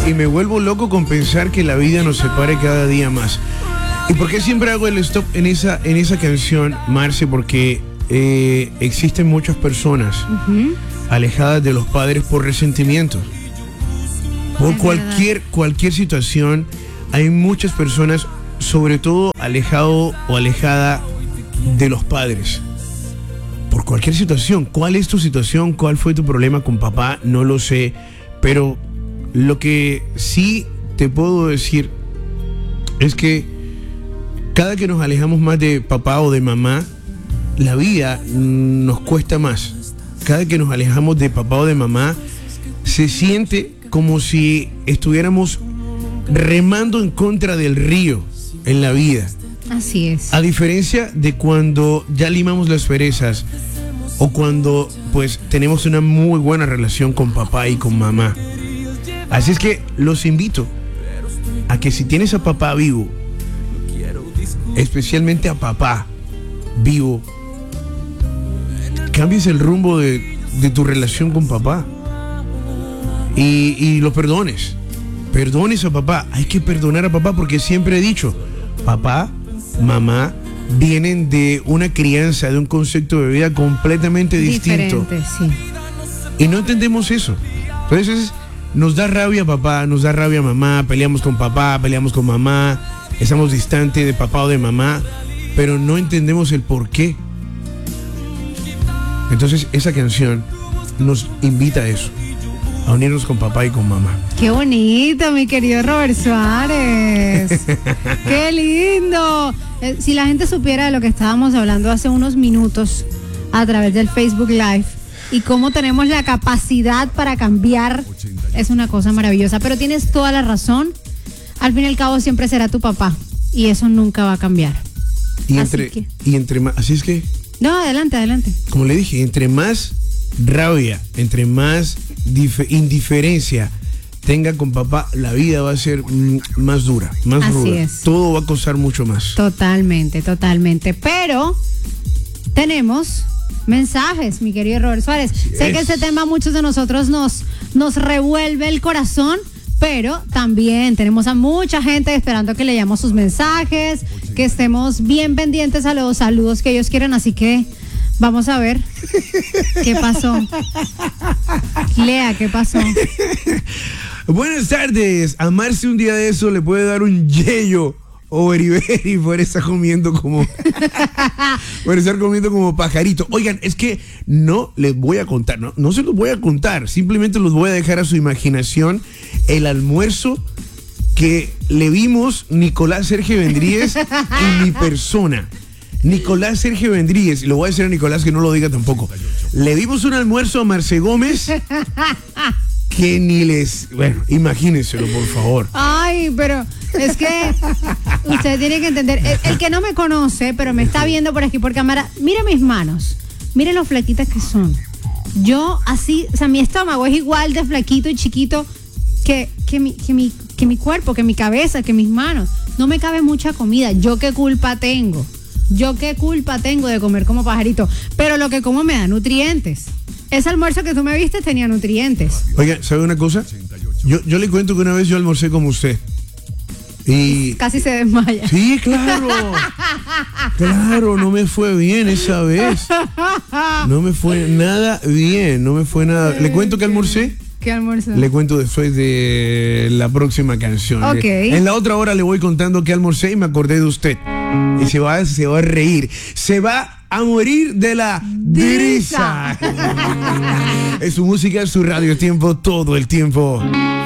y me vuelvo loco con pensar que la vida nos separe cada día más. ¿Y por qué siempre hago el stop en esa canción, Marce? Porque existen muchas personas alejadas de los padres por resentimientos. Por cualquier situación, hay muchas personas, sobre todo alejado o alejada de los padres. Por cualquier situación. ¿Cuál es tu situación? ¿Cuál fue tu problema con papá? No lo sé. Pero lo que sí te puedo decir es que cada que nos alejamos más de papá o de mamá, la vida nos cuesta más. Cada que nos alejamos de papá o de mamá, se siente como si estuviéramos remando en contra del río en la vida. Así es. A diferencia de cuando ya limamos las perezas o cuando pues tenemos una muy buena relación con papá y con mamá. Así es que los invito a que si tienes a papá vivo, especialmente a papá vivo, cambies el rumbo de tu relación con papá y lo perdones. Perdones a papá. Hay que perdonar a papá porque siempre he dicho, papá, mamá vienen de una crianza, de un concepto de vida completamente distinto. Sí. Y no entendemos eso. Entonces nos da rabia papá, nos da rabia mamá, peleamos con papá, peleamos con mamá, estamos distantes de papá o de mamá, pero no entendemos el por qué. Entonces esa canción nos invita a eso, a unirnos con papá y con mamá. ¡Qué bonito, mi querido Robert Suárez! ¡Qué lindo! Si la gente supiera de lo que estábamos hablando hace unos minutos a través del Facebook Live y cómo tenemos la capacidad para cambiar, es una cosa maravillosa. Pero tienes toda la razón. Al fin y al cabo siempre será tu papá y eso nunca va a cambiar. Entre más, así es que... No, adelante. Como le dije, entre más rabia, entre más indiferencia tenga con papá, la vida va a ser más dura, más Así ruda. es. Todo va a costar mucho más. Totalmente. Pero tenemos mensajes, mi querido Robert Suárez. Sé que ese tema a muchos de nosotros nos revuelve el corazón, pero también tenemos a mucha gente esperando que leamos sus mensajes, que estemos bien pendientes a los saludos que ellos quieren, así que vamos a ver qué pasó. Lea, ¿qué pasó? Buenas tardes. Amarse un día de eso le puede dar un yello o beriberi por estar comiendo como pajarito. Oigan, es que no les voy a contar, no se los voy a contar, simplemente los voy a dejar a su imaginación el almuerzo que le vimos Nicolás Sergio Vendríez y mi persona. Nicolás Sergio Vendríez, y lo voy a decir a Nicolás que no lo diga tampoco. Le dimos un almuerzo a Marce Gómez que ni les... Bueno, imagínenselo, por favor. Ay, pero es que usted tiene que entender, el que no me conoce, pero me está viendo por aquí por cámara, mire mis manos, mire lo flaquitas que son. Yo así, o sea, mi estómago es igual de flaquito y chiquito que mi cuerpo, que mi cabeza, que mis manos. No me cabe mucha comida. ¿Yo qué culpa tengo? De comer como pajarito? Pero lo que como me da nutrientes. Ese almuerzo que tú me viste tenía nutrientes. Oiga, ¿sabe una cosa? Yo le cuento que una vez yo almorcé como usted. Y casi se desmaya. Sí, claro. Claro, no me fue bien esa vez. No me fue nada bien. ¿Le cuento que almorcé? ¿Qué almuerzo? Le cuento después de la próxima canción. Ok. En la otra hora le voy contando que almorcé y me acordé de usted. Y se va a reír. Se va a morir de la risa. Es su música, es su radio tiempo, todo el tiempo.